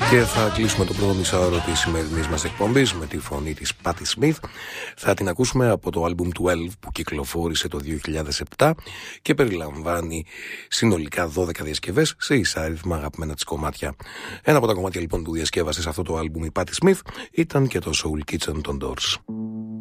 Και θα κλείσουμε το πρώτο μισάωρο της σημερινής μας εκπομπής με τη φωνή της Patti Smith. Θα την ακούσουμε από το album 12 που κυκλοφόρησε το 2007 και περιλαμβάνει συνολικά 12 διασκευές σε εισάριθμα αγαπημένα της κομμάτια. Ένα από τα κομμάτια λοιπόν που διασκεύασε σε αυτό το album η Patti Smith ήταν και το Soul Kitchen των Doors.